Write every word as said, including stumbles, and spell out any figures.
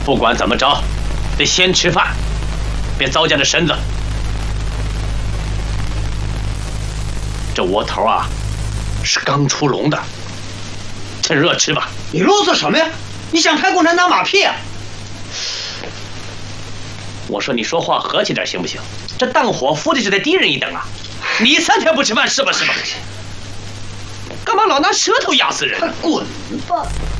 不管怎么着，得先吃饭，别糟践了身子。这窝头啊，是刚出笼的，趁热吃吧。 你啰嗦什么呀？你想拍共产党马屁啊？ 我说你说话和气点行不行？这当伙夫的就得低人一等啊！你三天不吃饭是吧？是吧？干嘛老拿舌头压死人？ 滚吧！